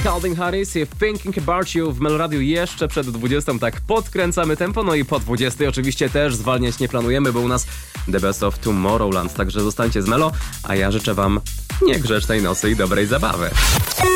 Calvin Harris i Thinking About You w Meloradiu jeszcze przed 20. Tak podkręcamy tempo, no i po 20 oczywiście też zwalniać nie planujemy, bo u nas The Best of Tomorrowland, także zostańcie z Melo, a ja życzę wam niegrzecznej nocy i dobrej zabawy.